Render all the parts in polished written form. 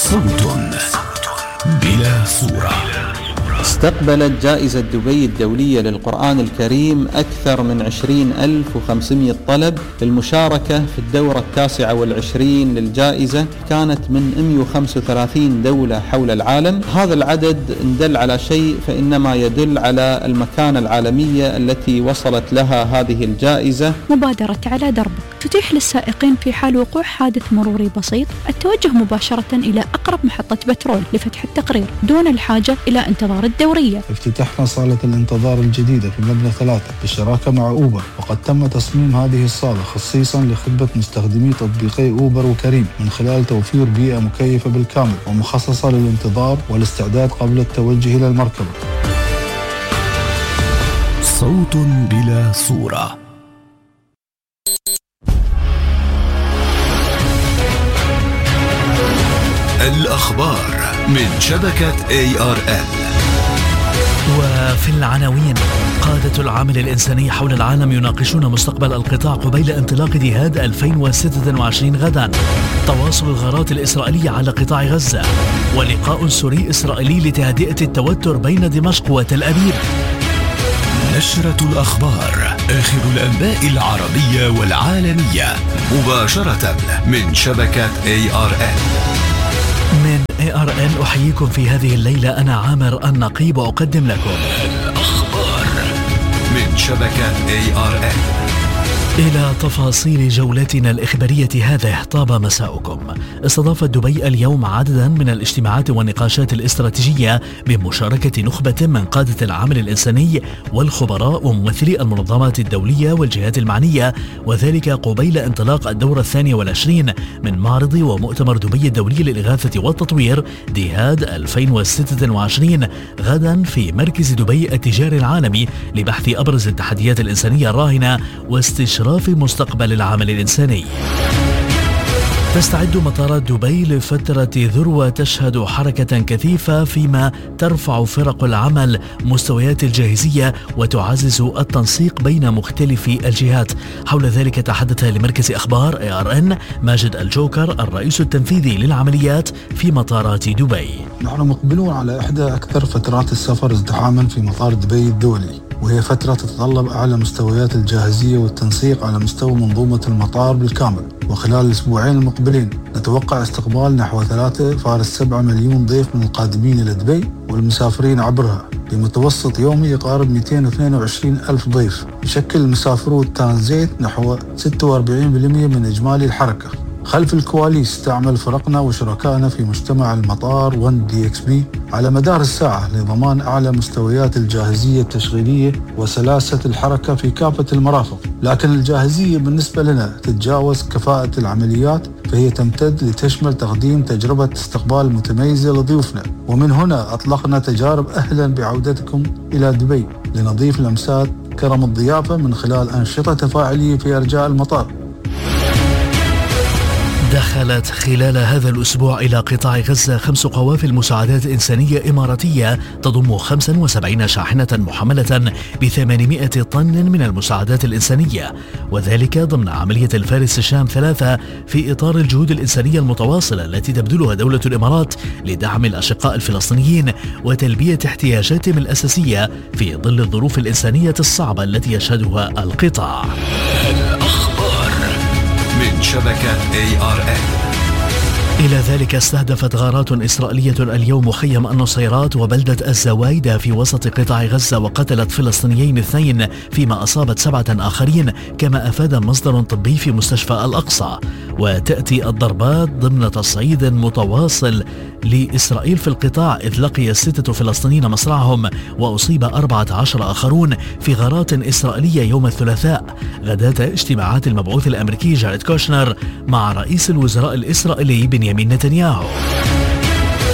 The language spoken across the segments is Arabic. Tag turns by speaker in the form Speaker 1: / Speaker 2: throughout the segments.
Speaker 1: صوت بلا صورة.
Speaker 2: استقبلت جائزة دبي الدولية للقرآن الكريم أكثر من 20,500 طلب للمشاركة في الدورة 29 للجائزة، كانت من 135 دولة حول العالم. هذا العدد إن دل على شيء فإنما يدل على المكانة العالمية التي وصلت لها هذه الجائزة.
Speaker 3: مبادرة على دربك تتيح للسائقين في حال وقوع حادث مروري بسيط التوجه مباشرة إلى أقرب محطة بترول لفتح التقرير دون الحاجة إلى انتظار الدورية.
Speaker 4: افتتحنا صالة الانتظار الجديدة في مبنى 3 بالشراكة مع أوبر، وقد تم تصميم هذه الصالة خصيصا لخدمة مستخدمي تطبيقي أوبر وكريم من خلال توفير بيئة مكيفة بالكامل ومخصصة للانتظار والاستعداد قبل التوجه إلى المركبة.
Speaker 1: صوت بلا صورة. الأخبار من شبكة ARN.
Speaker 5: وفي العناوين: قادة العمل الإنساني حول العالم يناقشون مستقبل القطاع قبيل انطلاق جهاد 2026 غدا. تواصل الغارات الإسرائيلية على قطاع غزة، ولقاء سوري إسرائيلي لتهدئة التوتر بين دمشق وتل أبيب.
Speaker 1: نشرة الأخبار، آخر الأنباء العربية والعالمية مباشرة من شبكة ARN.
Speaker 5: من ARN أحييكم في هذه الليلة، أنا عامر النقيب وأقدم لكم
Speaker 1: الأخبار من شبكة ARN.
Speaker 5: إلى تفاصيل جولتنا الإخبارية هذه. طاب مساؤكم. استضافت دبي اليوم عددا من الاجتماعات والنقاشات الاستراتيجية بمشاركة نخبة من قادة العمل الإنساني والخبراء وممثلي المنظمات الدولية والجهات المعنية، وذلك قبيل انطلاق الدورة 22 من معرض ومؤتمر دبي الدولي للإغاثة والتطوير ديهاد 2026 غدا في مركز دبي التجاري العالمي لبحث أبرز التحديات الإنسانية الراهنة واستشراف مستقبل العمل الإنساني. تستعد مطارات دبي لفترة ذروة تشهد حركة كثيفة فيما ترفع فرق العمل مستويات الجاهزية وتعزز التنسيق بين مختلف الجهات. حول ذلك تحدث لمركز أخبار ARN ماجد الجوكر الرئيس التنفيذي للعمليات في مطارات دبي.
Speaker 4: نحن مقبلون على إحدى أكثر فترات السفر ازدحاما في مطار دبي الدولي، وهي فترة تتطلب أعلى مستويات الجاهزية والتنسيق على مستوى منظومة المطار بالكامل. وخلال الأسبوعين المقبلين نتوقع استقبال نحو 3.7 مليون ضيف من القادمين إلى دبي والمسافرين عبرها، بمتوسط يومي يقارب 222 ألف ضيف. يشكل مسافرو الترانزيت نحو 46% من إجمالي الحركة. خلف الكواليس تعمل فرقنا وشركائنا في مجتمع المطار 1DXB على مدار الساعة لضمان أعلى مستويات الجاهزية التشغيلية وسلاسة الحركة في كافة المرافق. لكن الجاهزية بالنسبة لنا تتجاوز كفاءة العمليات، فهي تمتد لتشمل تقديم تجربة استقبال متميزة لضيوفنا. ومن هنا أطلقنا تجارب أهلا بعودتكم إلى دبي لنضيف لمسات كرم الضيافة من خلال أنشطة تفاعلية في أرجاء المطار.
Speaker 5: دخلت خلال هذا الأسبوع إلى قطاع غزة 5 قوافل مساعدات إنسانية إماراتية تضم 75 شاحنة محملة ب800 طن من المساعدات الإنسانية، وذلك ضمن عملية الفارس الشام 3 في إطار الجهود الإنسانية المتواصلة التي تبذلها دولة الإمارات لدعم الأشقاء الفلسطينيين وتلبية احتياجاتهم الأساسية في ظل الظروف الإنسانية الصعبة التي يشهدها القطاع.
Speaker 1: من شبكة ARN.
Speaker 5: إلى ذلك استهدفت غارات إسرائيلية اليوم مخيم النصيرات وبلدة الزوايدة في وسط قطاع غزة وقتلت فلسطينيين 2 فيما أصابت 7 آخرين، كما أفاد مصدر طبي في مستشفى الأقصى. وتأتي الضربات ضمن تصعيد متواصل لإسرائيل في القطاع، إذ لقي 6 فلسطينيين مصرعهم وأصيب 14 آخرون في غارات إسرائيلية يوم الثلاثاء غداة اجتماعات المبعوث الأمريكي جاريد كوشنر مع رئيس الوزراء الإسرائيلي بنيامين نتنياهو.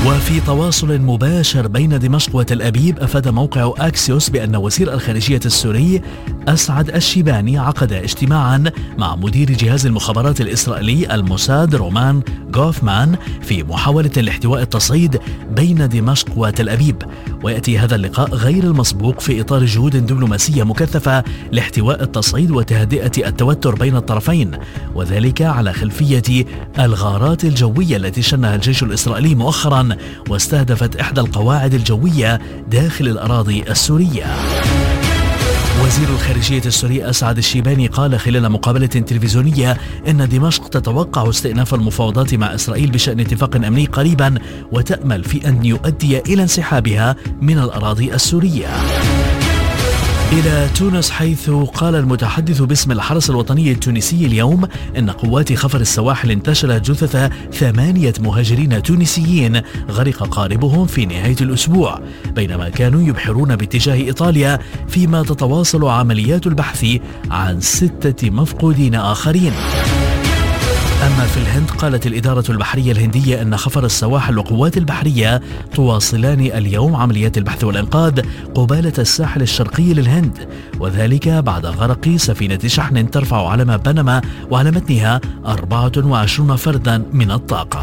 Speaker 5: وفي تواصل مباشر بين دمشق وتل أبيب، أفاد موقع أكسيوس بأن وزير الخارجية السوري أسعد الشيباني عقد اجتماعا مع مدير جهاز المخابرات الإسرائيلي الموساد رومان غوفمان في محاولة لاحتواء التصعيد بين دمشق وتل أبيب. ويأتي هذا اللقاء غير المسبوق في إطار جهود دبلوماسية مكثفة لاحتواء التصعيد وتهدئة التوتر بين الطرفين، وذلك على خلفية الغارات الجوية التي شنها الجيش الإسرائيلي مؤخرا واستهدفت إحدى القواعد الجوية داخل الأراضي السورية. وزير الخارجية السوري أسعد الشيباني قال خلال مقابلة تلفزيونية إن دمشق تتوقع استئناف المفاوضات مع إسرائيل بشأن اتفاق أمني قريبا، وتأمل في أن يؤدي إلى انسحابها من الأراضي السورية. إلى تونس، حيث قال المتحدث باسم الحرس الوطني التونسي اليوم إن قوات خفر السواحل انتشلت جثث 8 مهاجرين تونسيين غرق قاربهم في نهاية الأسبوع بينما كانوا يبحرون باتجاه إيطاليا، فيما تتواصل عمليات البحث عن 6 مفقودين آخرين. أما في الهند، قالت الإدارة البحرية الهندية أن خفر السواحل وقوات البحرية تواصلان اليوم عمليات البحث والإنقاذ قبالة الساحل الشرقي للهند، وذلك بعد غرق سفينة شحن ترفع علم بنما وعلى متنها 24 فردا من الطاقم.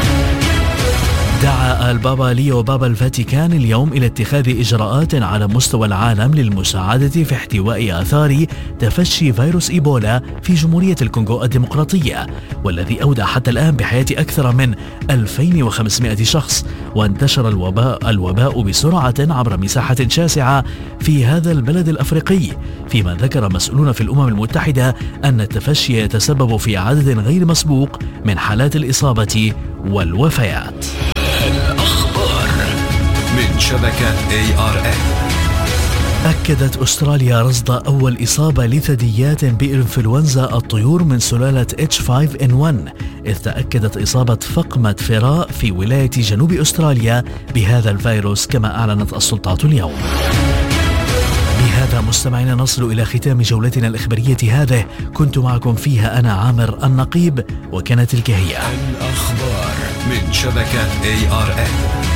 Speaker 5: دعا البابا ليو بابا الفاتيكان اليوم إلى اتخاذ إجراءات على مستوى العالم للمساعدة في احتواء آثار تفشي فيروس إيبولا في جمهورية الكونغو الديمقراطية، والذي أودى حتى الآن بحياة أكثر من 2500 شخص، وانتشر الوباء بسرعة عبر مساحة شاسعة في هذا البلد الأفريقي، فيما ذكر مسؤولون في الأمم المتحدة أن التفشي يتسبب في عدد غير مسبوق من حالات الإصابة والوفيات.
Speaker 1: الأخبار من شبكة ARN.
Speaker 5: أكدت أستراليا رصد أول إصابة لثدييات بإنفلونزا الطيور من سلالة H5N1، إذ تأكدت إصابة فقمة فراء في ولاية جنوب أستراليا بهذا الفيروس كما أعلنت السلطات اليوم. بهذا مستمعينا نصل إلى ختام جولتنا الإخبارية هذه، كنت معكم فيها أنا عامر النقيب، وكانت تلك هي
Speaker 1: الأخبار من شبكة ARN.